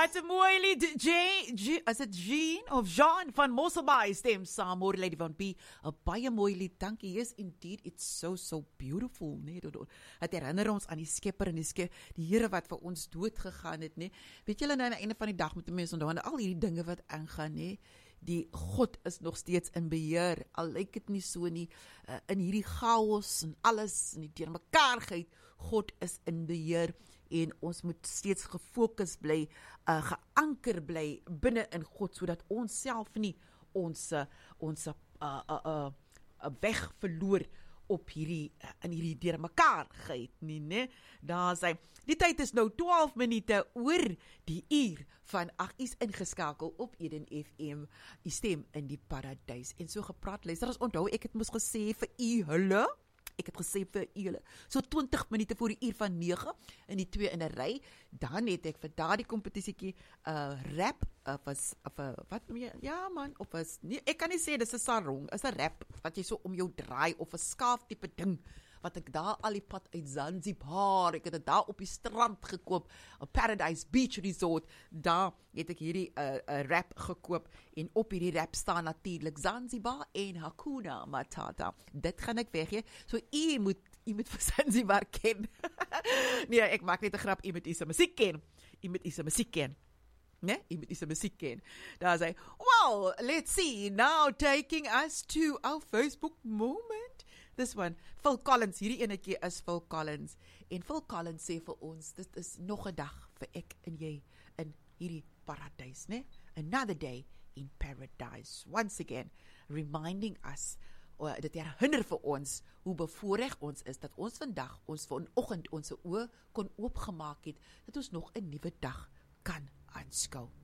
Wat 'n mooi lied. Is dit Jean of Jean van Mosselbaai stem saam hoor Lady Van B. 'n baie mooi lied. Dankie. Yes, indeed, it's so beautiful, nee. Het herinner ons aan die Skepper en die Here wat vir ons dood gegaan het, nee. Weet julle nou aan die einde van die dag moet mense onthou al hierdie dinge wat aangaan, nee. Die God is nog steeds in beheer. Al lyk dit nie so nie in hierdie chaos en alles en die deurmekaarheid. God is in beheer en ons moet steeds gefokus bly, geanker bly binne in God sodat ons self nie ons weg verloor op in hierdie deurmekaarheid nie, né? Daar sê, die tyd is nou 12 minute oor die uur van 8 is ingeskakel op Eden FM, die stem in die paradys. En so gepraat, luister, onthou, ek het mos gesê vir u hulle, so 20 minute voor die uur van 9, in die 2 in 'n ry, dan het ek vir daardie kompetisietjie rap, wat noem jy, ja man, nee, ek kan nie sê, dis 'n sarong, is 'n rap, wat jy so om jou draai, of 'n skaaf tipe ding, wat ek daar al die pad uit Zanzibar, ek het dit daar op die strand gekoop, op Paradise Beach Resort, daar het ek hierdie rap gekoop, en op hierdie rap staan natuurlik Zanzibar en Hakuna Matata. Dit gaan ek weggee, so u moet vir Zanzibar ken. Nee, ek maak net 'n grap, u moet u se musiek ken. Nee, jy moet die musiek ken. Daar sê, well, let's see, now taking us to our Facebook moment. This one, Phil Collins, hierdie enetjie is Phil Collins. En Phil Collins sê vir ons, dit is nog 'n dag vir ek en jy in hierdie paradys, né? Another day in paradise. Once again, reminding us, dit herinner vir ons, hoe bevoorreg ons is, dat ons vandag, vanoggend, ons oë kon oopgemaak het, dat ons nog 'n nuwe dag kan aanskou.